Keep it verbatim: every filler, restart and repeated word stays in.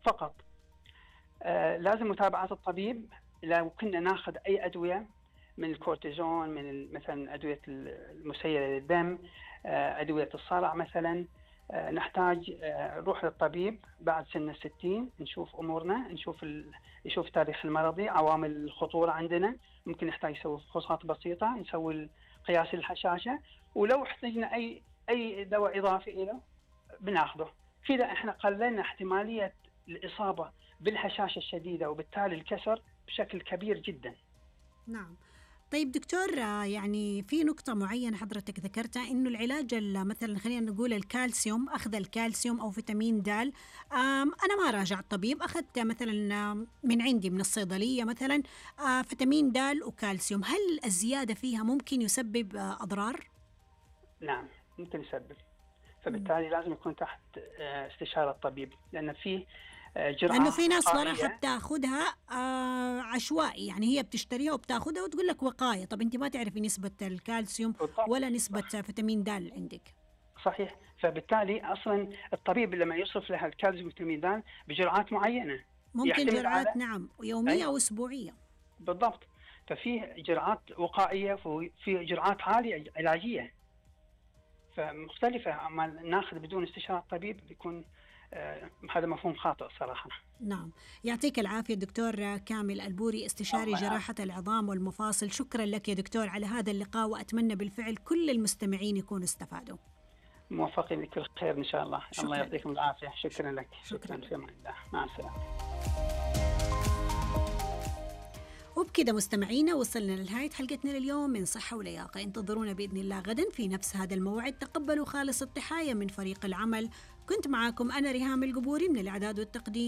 فقط. آه لازم متابعة الطبيب. لو كنا ناخذ أي أدوية من الكورتيزون، من مثلا أدوية المسيلة للدم، آه أدوية الصرع مثلا، آه نحتاج آه نروح للطبيب بعد سن الستين، نشوف أمورنا، نشوف يشوف تاريخ المرضي، عوامل الخطورة عندنا، ممكن نحتاج نسوي فحوصات بسيطة، نسوي قياس الهشاشة، ولو احتاجنا أي أي دواء إضافي له بناخذه. كذا احنا قللنا احتمالية الإصابة بالهشاشة الشديدة وبالتالي الكسر بشكل كبير جدا. نعم. طيب دكتور، يعني في نقطة معينة حضرتك ذكرتها إنه العلاج مثلا خلينا نقول الكالسيوم، أخذ الكالسيوم أو فيتامين د، أنا ما راجعت طبيب، أخذت مثلا من عندي من الصيدلية مثلا فيتامين د وكالسيوم، هل الزيادة فيها ممكن يسبب أضرار؟ نعم ممكن يسبب، فبالتالي م. لازم يكون تحت استشارة الطبيب، لأن فيه جرعة، لأنه في ناس صراحة بتاخدها آه عشوائي، يعني هي بتشتريها وبتاخدها وتقول لك وقاية، طب أنت ما تعرفي نسبة الكالسيوم ولا نسبة فيتامين د عندك. صحيح، فبالتالي أصلا الطبيب لما يصرف لها الكالسيوم وفيتامين د بجرعات معينة، ممكن جرعات على... نعم يومية أي... أو أسبوعية. بالضبط، ففي جرعات وقائية وفي جرعات عالية علاجية، فمختلفة. أما ناخذ بدون استشارة الطبيب بيكون آه هذا مفهوم خاطئ صراحة. نعم، يعطيك العافية دكتور كامل البوري، استشاري جراحة العظام والمفاصل. شكرا لك يا دكتور على هذا اللقاء، وأتمنى بالفعل كل المستمعين يكونوا استفادوا. موفقين لكل خير إن شاء الله. شكرا. الله يعطيكم العافية. شكرا لك. شكرا, شكرا في أمان الله. مع السلامة. وبكده مستمعينا وصلنا لنهاية حلقتنا لليوم من صحة ولياقة. انتظرونا بإذن الله غدا في نفس هذا الموعد. تقبلوا خالص التحايا من فريق العمل. كنت معاكم أنا ريهام القبوري من الإعداد والتقديم.